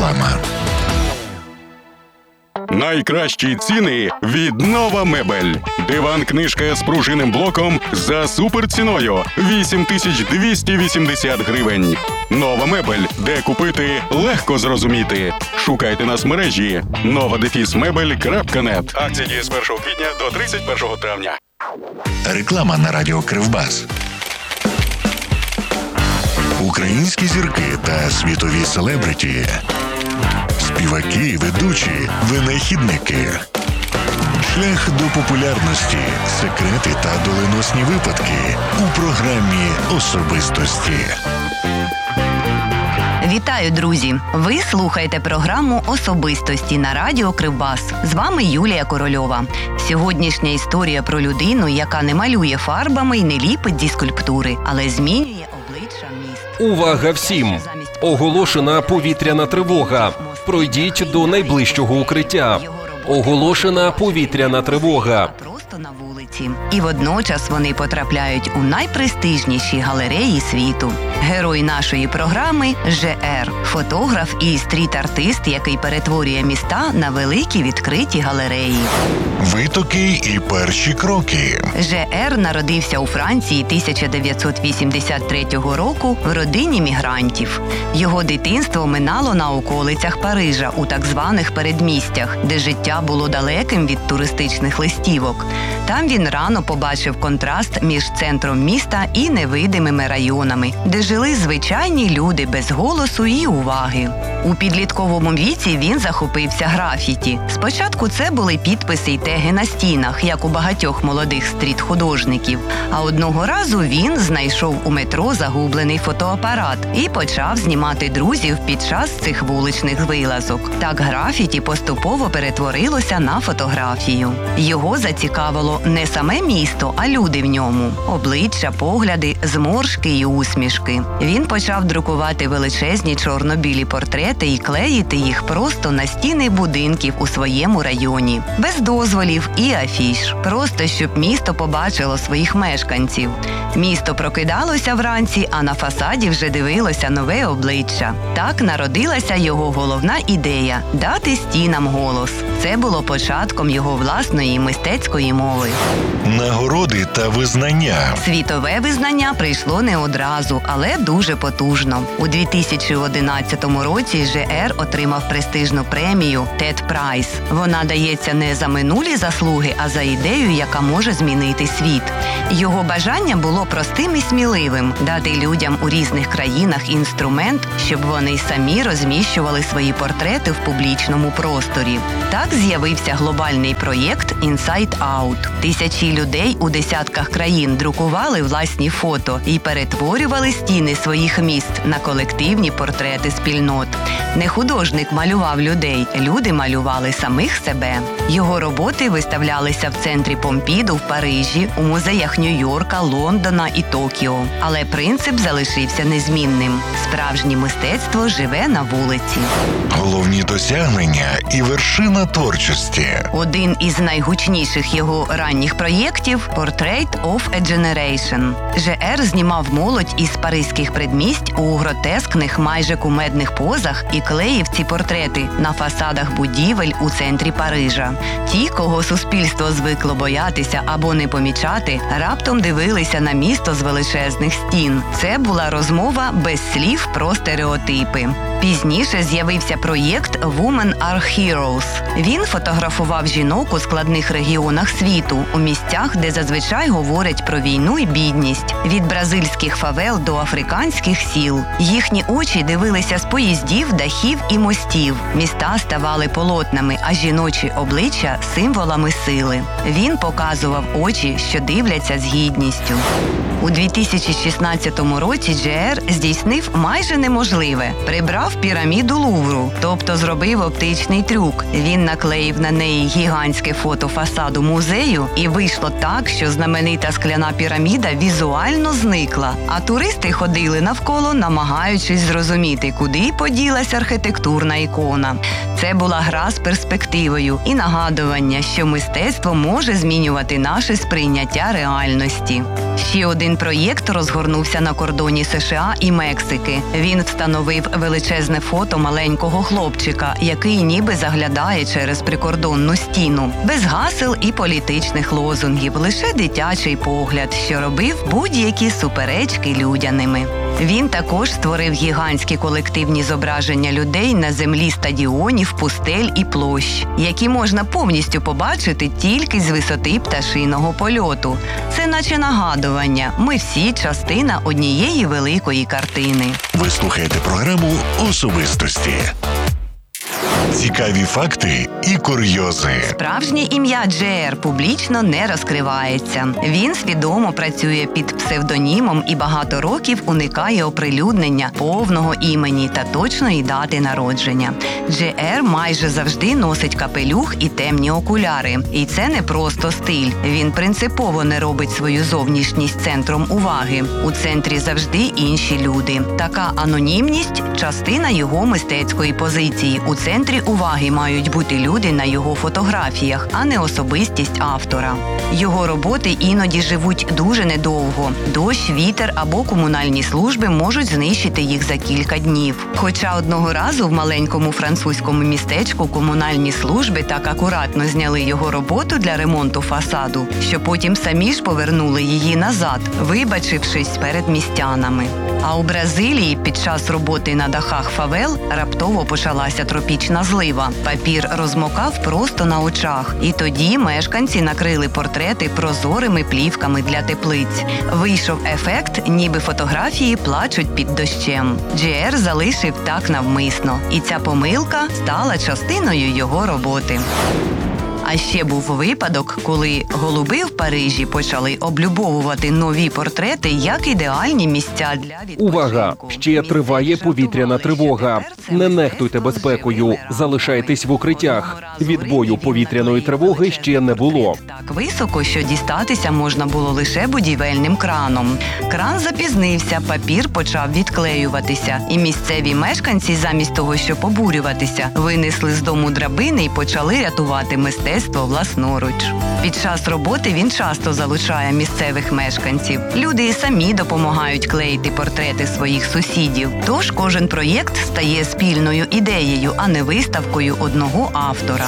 Реклама. Найкращі ціни від Нова Мебель. Диван-книжка з пружинним блоком за суперціною – 8280 гривень. Нова Мебель. Де купити – легко зрозуміти. Шукайте нас в мережі nova-mebel.net. Акції діє з 1 квітня до 31 травня. Реклама на радіо Кривбас. Українські зірки та світові селебриті. Співаки, ведучі, винахідники. Шлях до популярності, секрети та доленосні випадки у програмі «Особистості». Вітаю, друзі! Ви слухаєте програму «Особистості» на радіо Кривбас. З вами Юлія Корольова. Сьогоднішня історія про людину, яка не малює фарбами і не ліпить зі скульптури, але змінює обличчя міст. Увага всім! Оголошена повітряна тривога. Пройдіть до найближчого укриття. Оголошена повітряна тривога. Просто на вулиці. І водночас вони потрапляють у найпрестижніші галереї світу. Герой нашої програми – ЖР. Фотограф і стріт-артист, який перетворює міста на великі відкриті галереї. Витоки і перші кроки. ЖР народився у Франції 1983 року в родині мігрантів. Його дитинство минало на околицях Парижа, у так званих передмістях, де життя було далеким від туристичних листівок. Там він рано побачив контраст між центром міста і невидимими районами, де жили звичайні люди без голосу і уваги. У підлітковому віці він захопився графіті. Спочатку це були підписи й теги на стінах, як у багатьох молодих стріт-художників. А одного разу він знайшов у метро загублений фотоапарат і почав знімати друзів під час цих вуличних вилазок. Так графіті поступово перетворилося на фотографію. Його зацікавило не саме місто, а люди в ньому. Обличчя, погляди, зморшки і усмішки. Він почав друкувати величезні чорно-білі портрети і клеїти їх просто на стіни будинків у своєму районі. Без дозволів і афіш. Просто, щоб місто побачило своїх мешканців. Місто прокидалося вранці, а на фасаді вже дивилося нове обличчя. Так народилася його головна ідея – дати стінам голос. Це було початком його власної мистецької мови. Нагороди та визнання. Світове визнання прийшло не одразу, але дуже потужно. У 2011 році ЖР отримав престижну премію TED Prize. Вона дається не за минулі заслуги, а за ідею, яка може змінити світ. Його бажання було простим і сміливим – дати людям у різних країнах інструмент, щоб вони самі розміщували свої портрети в публічному просторі. Так з'явився глобальний проєкт Inside Out. Тисячі людей у десятках країн друкували власні фото і перетворювали стіни своїх міст на колективні портрети спільнот. Не художник малював людей, люди малювали самих себе. Його роботи виставлялися в центрі Помпіду в Парижі, у музеях Нью-Йорка, Лондона і Токіо. Але принцип залишився незмінним. Справжнє мистецтво живе на вулиці. Головні досягнення і вершина творчості. Один із найгучніших його ранніх проєктів – Portrait of a Generation. ЖР знімав молодь із паризьких предмість у гротескних, майже кумедних позах і клеїв ці портрети на фасадах будівель у центрі Парижа. Ті, кого суспільство звикло боятися або не помічати, раптом дивилися на місто з величезних стін. Це була розмова без слів про стереотипи. Пізніше з'явився проєкт Women are Heroes. Він фотографував жінок у складних регіонах світу, у місцях, де зазвичай говорять про війну і бідність. Від бразильських фавел до африканських сіл. Їхні очі дивилися з поїздів, дахів і мостів. Міста ставали полотнами, а жіночі обличчя – символами сили. Він показував очі, що дивляться з гідністю. У 2016 році ЖР здійснив майже неможливе – прибрав піраміду Лувру, тобто зробив оптичний трюк. Він наклеїв на неї гігантське фото фасаду музею, і вийшло так, що знаменита скляна піраміда візуально зникла. зникла, а туристи ходили навколо, намагаючись зрозуміти, куди поділась архітектурна ікона. Це була гра з перспективою і нагадування, що мистецтво може змінювати наше сприйняття реальності. Ще один проєкт розгорнувся на кордоні США і Мексики. Він встановив величезне фото маленького хлопчика, який ніби заглядає через прикордонну стіну. Без гасел і політичних лозунгів, лише дитячий погляд, що робив будь-які суперечки людяними. Він також створив гігантські колективні зображення людей на землі стадіонів, пустель і площ, які можна повністю побачити тільки з висоти пташиного польоту. Це наче нагадування. Ми всі частина однієї великої картини. Ви слухаєте програму «Особистості». Цікаві факти і курйози. Справжнє ім'я Джеер публічно не розкривається. Він свідомо працює під псевдонімом і багато років уникає оприлюднення повного імені та точної дати народження. Джеер майже завжди носить капелюх і темні окуляри. І це не просто стиль. Він принципово не робить свою зовнішність центром уваги. У центрі завжди інші люди. Така анонімність – частина його мистецької позиції. У центрі уваги мають бути люди на його фотографіях, а не особистість автора. Його роботи іноді живуть дуже недовго. Дощ, вітер або комунальні служби можуть знищити їх за кілька днів. Хоча одного разу в маленькому французькому містечку комунальні служби так акуратно зняли його роботу для ремонту фасаду, що потім самі ж повернули її назад, вибачившись перед містянами. А у Бразилії під час роботи на дахах фавел раптово почалася тропічна злива. Папір розмокав просто на очах. І тоді мешканці накрили портрети прозорими плівками для теплиць. Вийшов ефект, ніби фотографії плачуть під дощем. Джеер залишив так навмисно. І ця помилка стала частиною його роботи. А ще був випадок, коли голуби в Парижі почали облюбовувати нові портрети як ідеальні місця для відпочинку. Увага! Ще триває повітряна тривога. Не нехтуйте безпекою. Залишайтесь в укриттях. Відбою повітряної тривоги ще не було. Так високо, що дістатися можна було лише будівельним краном. Кран запізнився, папір почав відклеюватися. І місцеві мешканці, замість того, щоб обурюватися, винесли з дому драбини і почали рятувати мистецтво власноруч. Під час роботи він часто залучає місцевих мешканців. Люди і самі допомагають клеїти портрети своїх сусідів. Тож кожен проєкт стає спільною ідеєю, а не виставкою одного автора.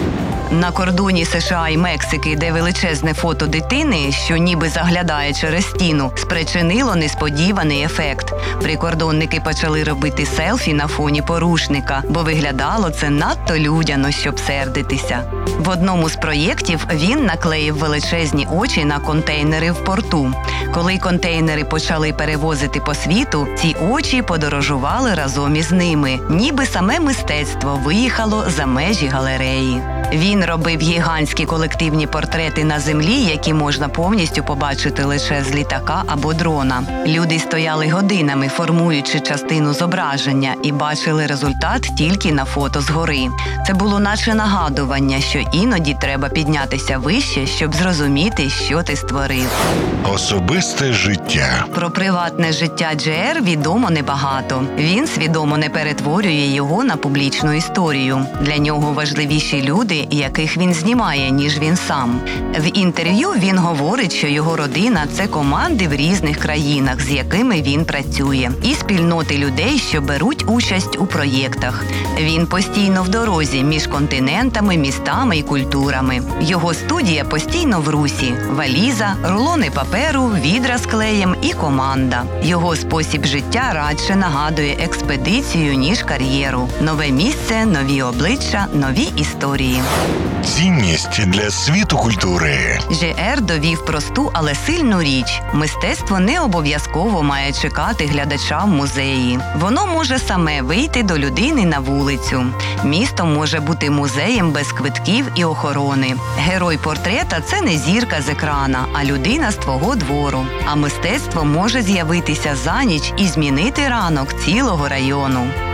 На кордоні США і Мексики, де величезне фото дитини, що ніби заглядає через стіну, спричинило несподіваний ефект. Прикордонники почали робити селфі на фоні порушника, бо виглядало це надто людяно, щоб сердитися. В одному з проєктів він наклеїв величезні очі на контейнери в порту. Коли контейнери почали перевозити по світу, ці очі подорожували разом із ними, ніби саме мистецтво виїхало за межі галереї. Він робив гігантські колективні портрети на землі, які можна повністю побачити лише з літака або дрона. Люди стояли годинами, формуючи частину зображення, і бачили результат тільки на фото згори. Це було наче нагадування, що іноді треба піднятися вище, щоб зрозуміти, що ти створив. Особисте життя. Про приватне життя Джеер відомо небагато. Він свідомо не перетворює його на публічну історію. Для нього важливіші люди, яких він знімає, ніж він сам. В інтерв'ю він говорить, що його родина – це команди в різних країнах, з якими він працює, і спільноти людей, що беруть участь у проєктах. Він постійно в дорозі між континентами, містами і культурами. Його студія постійно в русі. Валіза, рулони паперу, відра з клеєм і команда. Його спосіб життя радше нагадує експедицію, ніж кар'єру. Нове місце, нові обличчя, нові історії. Цінність для світу культури. Джеер довів просту, але сильну річ. Мистецтво не обов'язково має чекати глядача в музеї. Воно може саме вийти до людини на вулицю. Місто може бути музеєм без квитків і охорони. Герой портрета – це не зірка з екрана, а людина з твого двору. А мистецтво може з'явитися за ніч і змінити ранок цілого району.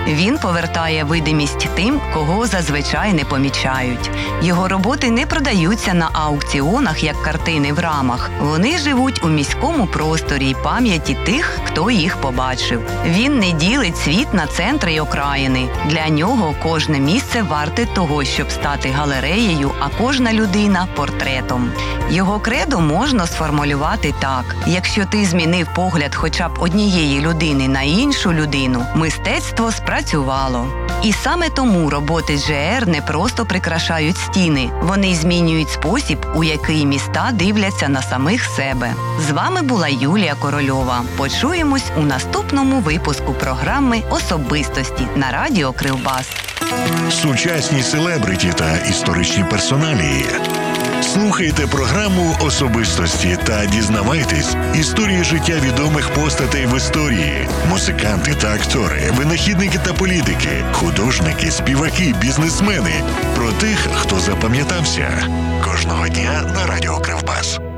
Він повертає видимість тим, кого зазвичай не помічають. Його роботи не продаються на аукціонах, як картини в рамах. Вони живуть у міському просторі й пам'яті тих, хто їх побачив. Він не ділить світ на центри й окраїни. Для нього кожне місце варте того, щоб стати галереєю, а кожна людина – портретом. Його кредо можна сформулювати так. Якщо ти змінив погляд хоча б однієї людини на іншу людину, мистецтво спрацювало. І саме тому роботи ЖР не просто прикрашають стіни, вони змінюють спосіб, у який міста дивляться на самих себе. З вами була Юлія Корольова. Почуємось у наступному випуску програми «Особистості» на радіо Кривбас. Сучасні селебриті та історичні персоналії. Слухайте програму «Особистості» та дізнавайтесь історії життя відомих постатей в історії. Музиканти та актори, винахідники та політики, художники, співаки, бізнесмени. Про тих, хто запам'ятався. Кожного дня на радіо Кривбас.